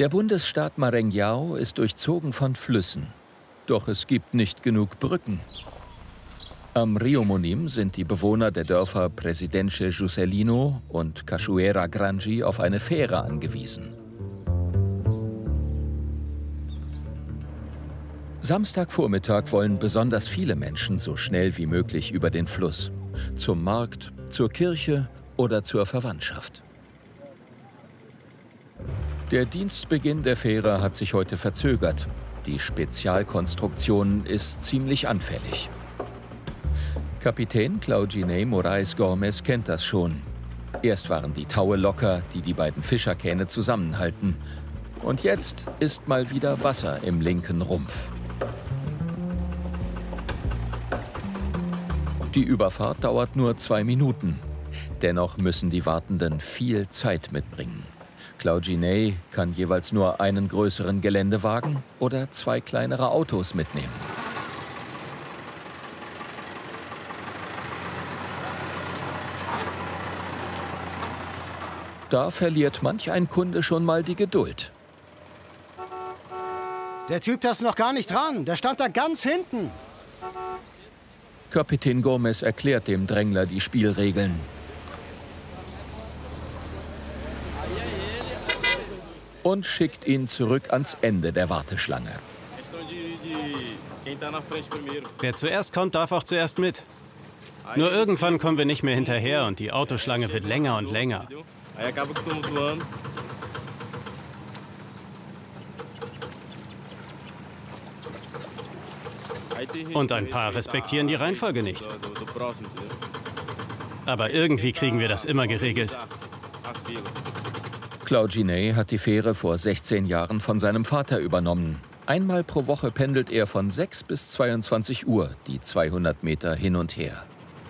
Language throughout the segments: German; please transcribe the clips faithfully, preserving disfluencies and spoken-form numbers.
Der Bundesstaat Maranhão ist durchzogen von Flüssen. Doch es gibt nicht genug Brücken. Am Rio Monim sind die Bewohner der Dörfer Presidente Juscelino und Cachoeira Grande auf eine Fähre angewiesen. Samstagvormittag wollen besonders viele Menschen so schnell wie möglich über den Fluss. Zum Markt, zur Kirche oder zur Verwandtschaft. Der Dienstbeginn der Fähre hat sich heute verzögert. Die Spezialkonstruktion ist ziemlich anfällig. Kapitän Claudinei Moraes Gomes kennt das schon. Erst waren die Taue locker, die die beiden Fischerkähne zusammenhalten. Und jetzt ist mal wieder Wasser im linken Rumpf. Die Überfahrt dauert nur zwei Minuten. Dennoch müssen die Wartenden viel Zeit mitbringen. Claudinei kann jeweils nur einen größeren Geländewagen oder zwei kleinere Autos mitnehmen. Da verliert manch ein Kunde schon mal die Geduld. Der Typ, das ist noch gar nicht dran. Der stand da ganz hinten. Kapitän Gomes erklärt dem Drängler die Spielregeln. Und schickt ihn zurück ans Ende der Warteschlange. Wer zuerst kommt, darf auch zuerst mit. Nur irgendwann kommen wir nicht mehr hinterher und die Autoschlange wird länger und länger. Und ein paar respektieren die Reihenfolge nicht. Aber irgendwie kriegen wir das immer geregelt. Claudinei hat die Fähre vor sechzehn Jahren von seinem Vater übernommen. Einmal pro Woche pendelt er von sechs bis zweiundzwanzig Uhr die zweihundert Meter hin und her.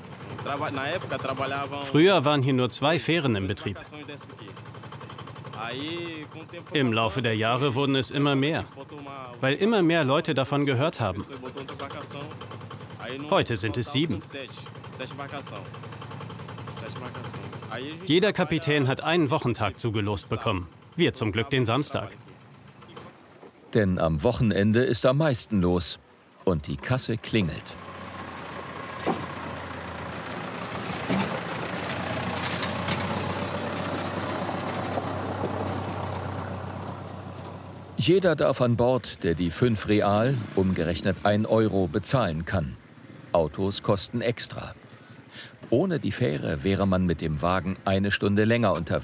Früher waren hier nur zwei Fähren im Betrieb. Im Laufe der Jahre wurden es immer mehr, weil immer mehr Leute davon gehört haben. Heute sind es sieben. Jeder Kapitän hat einen Wochentag zugelost bekommen. Wir zum Glück den Samstag. Denn am Wochenende ist am meisten los und die Kasse klingelt. Jeder darf an Bord, der die fünf Real, umgerechnet ein Euro, bezahlen kann. Autos kosten extra. Ohne die Fähre wäre man mit dem Wagen eine Stunde länger unterwegs.